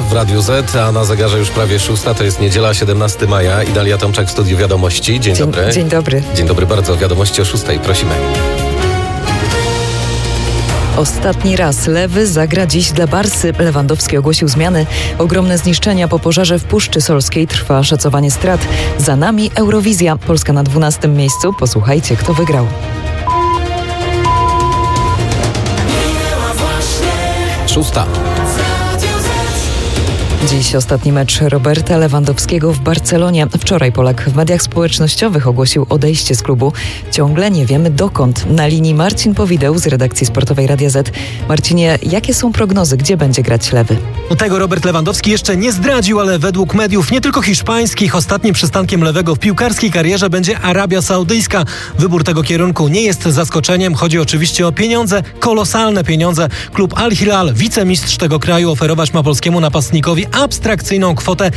w Radiu Z, a na zegarze już prawie 6. To jest niedziela, 17 maja. I Dalia Tomczak w studiu Wiadomości. Dzień dobry. Dzień dobry. Dzień dobry bardzo. Wiadomości o 6. Prosimy. Ostatni raz Lewy zagra dziś dla Barsy. Lewandowski ogłosił zmiany. Ogromne zniszczenia po pożarze w Puszczy Solskiej. Trwa szacowanie strat. Za nami Eurowizja. Polska na 12. miejscu. Posłuchajcie, kto wygrał. 6. Dziś ostatni mecz Roberta Lewandowskiego w Barcelonie. Wczoraj Polak w mediach społecznościowych ogłosił odejście z klubu. Ciągle nie wiemy dokąd. Na linii Marcin Powideł z redakcji sportowej Radia Z. Marcinie, jakie są prognozy? Gdzie będzie grać Lewy? Tego Robert Lewandowski jeszcze nie zdradził, ale według mediów nie tylko hiszpańskich ostatnim przystankiem Lewego w piłkarskiej karierze będzie Arabia Saudyjska. Wybór tego kierunku nie jest zaskoczeniem. Chodzi oczywiście o pieniądze, kolosalne pieniądze. Klub Al Hilal, wicemistrz tego kraju, oferować ma polskiemu napastnikowi abstrakcyjną kwotę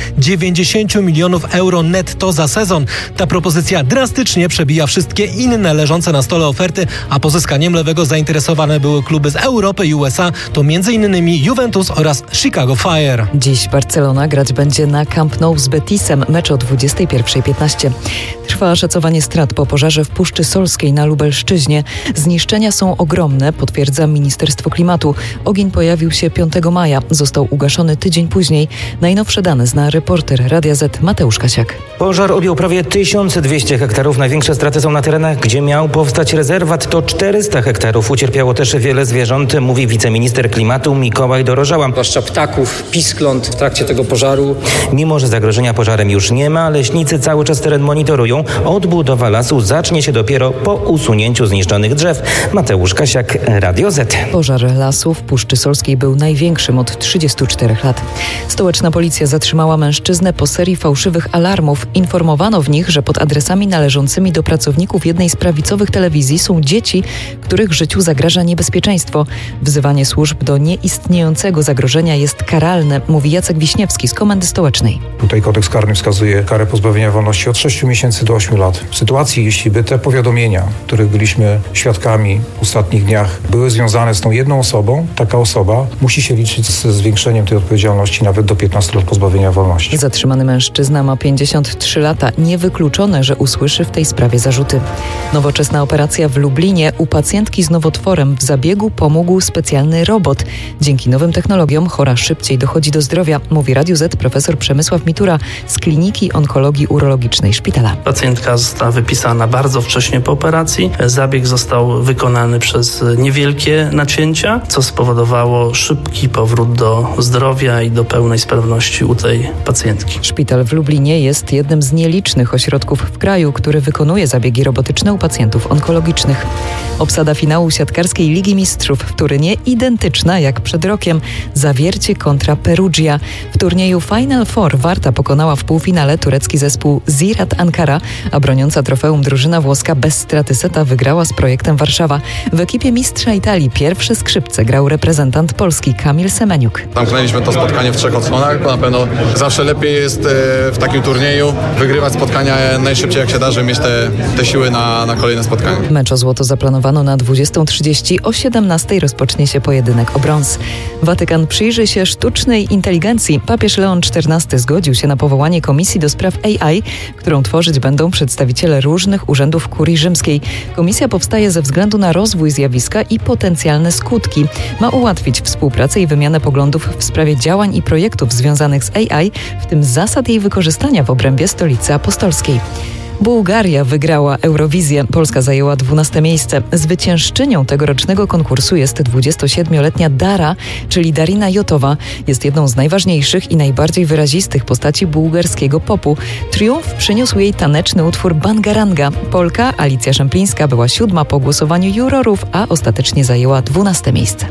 90 milionów euro netto za sezon. Ta propozycja drastycznie przebija wszystkie inne leżące na stole oferty, a pozyskaniem Lewego zainteresowane były kluby z Europy i USA, to m.in. Juventus oraz Chicago Fire. Dziś Barcelona grać będzie na Camp Nou z Betisem. Mecz o 21:15. Trwa szacowanie strat po pożarze w Puszczy Solskiej na Lubelszczyźnie. Zniszczenia są ogromne, potwierdza Ministerstwo Klimatu. Ogień pojawił się 5 maja, został ugaszony tydzień później. Najnowsze dane zna reporter Radia Z Mateusz Kasiak. Pożar objął prawie 1200 hektarów. Największe straty są na terenach, gdzie miał powstać rezerwat. To 400 hektarów. Ucierpiało też wiele zwierząt, mówi wiceminister klimatu Mikołaj Dorożała. Zwłaszcza ptaków, piskląt w trakcie tego pożaru. Mimo że zagrożenia pożarem już nie ma, leśnicy cały czas teren monitorują. Odbudowa lasu zacznie się dopiero po usunięciu zniszczonych drzew. Mateusz Kasiak, Radio Z. Pożar lasu w Puszczy Solskiej był największym od 34 lat. Stołeczna policja zatrzymała mężczyznę po serii fałszywych alarmów. Informowano w nich, że pod adresami należącymi do pracowników jednej z prawicowych telewizji są dzieci, których życiu zagraża niebezpieczeństwo. Wzywanie służb do nieistniejącego zagrożenia jest karalne, mówi Jacek Wiśniewski z Komendy Stołecznej. Tutaj kodeks karny wskazuje karę pozbawienia wolności od 6 miesięcy do 8 lat. W sytuacji, jeśli by te powiadomienia, których byliśmy świadkami w ostatnich dniach, były związane z tą jedną osobą, taka osoba musi się liczyć ze zwiększeniem tej odpowiedzialności nawet do 15 lat pozbawienia wolności. Zatrzymany mężczyzna ma 53 lata. Niewykluczone, że usłyszy w tej sprawie zarzuty. Nowoczesna operacja w Lublinie. U pacjentki z nowotworem w zabiegu pomógł specjalny robot. Dzięki nowym technologiom chora szybciej dochodzi do zdrowia, mówi Radiu Z profesor Przemysław Mitura z Kliniki Onkologii Urologicznej Szpitala. Pacjentka została wypisana bardzo wcześnie po operacji. Zabieg został wykonany przez niewielkie nacięcia, co spowodowało szybki powrót do zdrowia i do pełnej sprawności u tej pacjentki. Szpital w Lublinie jest jednym z nielicznych ośrodków w kraju, który wykonuje zabiegi robotyczne u pacjentów onkologicznych. Obsada finału siatkarskiej Ligi Mistrzów w Turynie identyczna jak przed rokiem. Zawiercie kontra Perugia. W turnieju Final Four Warta pokonała w półfinale turecki zespół Ziraat Ankara, a broniąca trofeum drużyna włoska bez straty seta wygrała z Projektem Warszawa. W ekipie mistrza Italii pierwsze skrzypce grał reprezentant Polski Kamil Semeniuk. Zamknęliśmy to spotkanie w 3 odsłonach, bo na pewno zawsze lepiej jest w takim turnieju wygrywać spotkania najszybciej jak się da, żeby mieć te siły na kolejne spotkanie. Mecz o złoto zaplanowano na 20:30. O 17:00 rozpocznie się pojedynek o brąz. Watykan przyjrzy się sztucznej inteligencji. Papież Leon XIV zgodził się na powołanie komisji do spraw AI, którą tworzyć będą przedstawiciele różnych urzędów kurii rzymskiej. Komisja powstaje ze względu na rozwój zjawiska i potencjalne skutki. Ma ułatwić współpracę i wymianę poglądów w sprawie działań i projektów związanych z AI, w tym zasad jej wykorzystania w obrębie Stolicy Apostolskiej. Bułgaria wygrała Eurowizję. Polska zajęła 12. miejsce. Zwyciężczynią tegorocznego konkursu jest 27-letnia Dara, czyli Darina Jotowa. Jest jedną z najważniejszych i najbardziej wyrazistych postaci bułgarskiego popu. Triumf przyniósł jej taneczny utwór Bangaranga. Polka Alicja Szemplińska była 7. po głosowaniu jurorów, a ostatecznie zajęła 12. miejsce.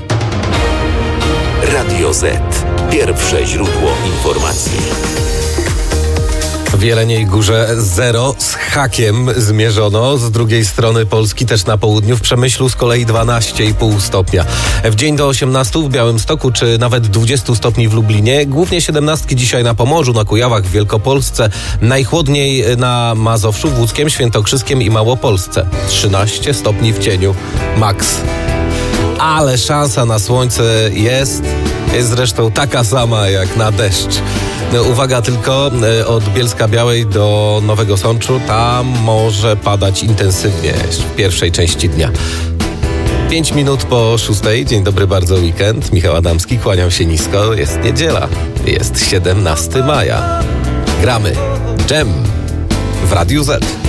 Radio Z. Pierwsze źródło informacji. W Jeleniej Górze 0 z hakiem zmierzono. Z drugiej strony Polski też na południu, w Przemyślu z kolei 12,5 stopnia. W dzień do 18 w Białymstoku czy nawet 20 stopni w Lublinie. Głównie 17 dzisiaj na Pomorzu, na Kujawach, w Wielkopolsce. Najchłodniej na Mazowszu, w Łódzkiem, Świętokrzyskiem i Małopolsce. 13 stopni w cieniu. Max. ale szansa na słońce jest zresztą taka sama jak na deszcz. Uwaga tylko, od Bielska Białej do Nowego Sączu, tam może padać intensywnie w pierwszej części dnia. 5 minut po 6. Dzień dobry, bardzo weekend. Michał Adamski, kłaniam się nisko. Jest niedziela, jest 17 maja. Gramy Dżem w Radiu Z.